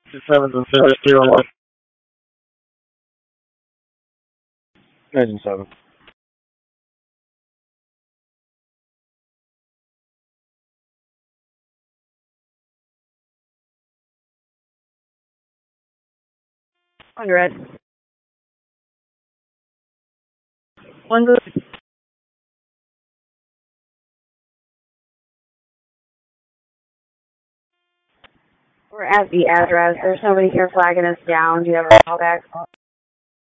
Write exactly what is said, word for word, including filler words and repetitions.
Seven and six zero one. Engine seven. On red. One good. We're at the address. There's somebody here flagging us down. Do you have a callback?